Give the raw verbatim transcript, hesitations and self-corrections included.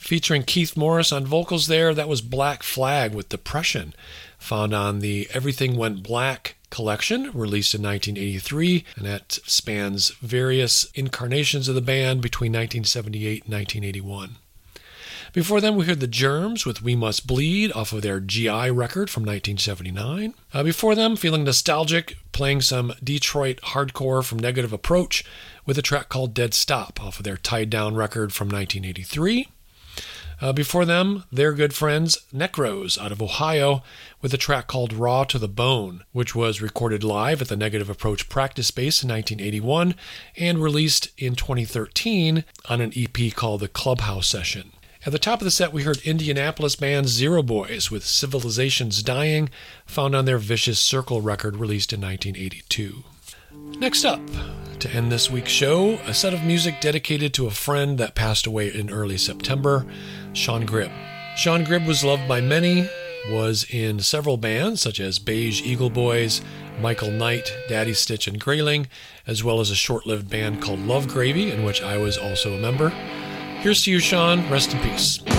Featuring Keith Morris on vocals there, that was Black Flag with Depression, found on the Everything Went Black collection, released in nineteen eighty-three, and that spans various incarnations of the band between nineteen seventy-eight and nineteen eighty-one. Before them, we heard The Germs with We Must Bleed off of their G I record from nineteen seventy-nine. Uh, before them, feeling nostalgic, playing some Detroit hardcore from Negative Approach with a track called Dead Stop off of their Tied Down record from nineteen eighty-three. Uh, before them, their good friends Necros out of Ohio with a track called Raw to the Bone, which was recorded live at the Negative Approach practice space in nineteen eighty-one and released in twenty thirteen on an E P called The Clubhouse Session. At the top of the set, we heard Indianapolis band Zero Boys with Civilization's Dying, found on their Vicious Circle record released in nineteen eighty-two. Next up, to end this week's show, a set of music dedicated to a friend that passed away in early September, Sean Gribb. Sean Gribb was loved by many, was in several bands such as Beige Eagle Boys, Michael Knight, Daddy Stitch, and Grayling, as well as a short-lived band called Love Gravy, in which I was also a member. Here's to you, Sean. Rest in peace.